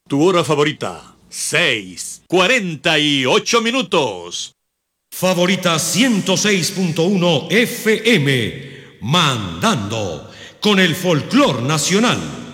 Tu hora favorita, 6:48. Favorita 106.1 FM, mandando con el folclor nacional.